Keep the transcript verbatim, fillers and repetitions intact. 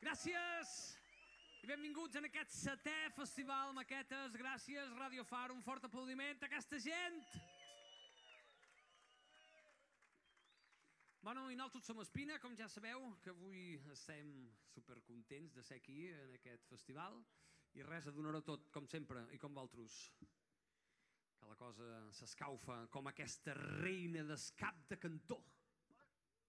Gràcies i benvinguts en aquest setè Festival Maquetes. Gràcies, Ràdio Far, un fort aplaudiment a aquesta gent. Bueno, i nosaltres som Espina, com ja sabeu, que avui estem supercontents de ser aquí en aquest festival i res, a donar-ho tot, com sempre, i com vosaltres. Que la cosa s'escaufa com aquesta reina d'escap de cantó.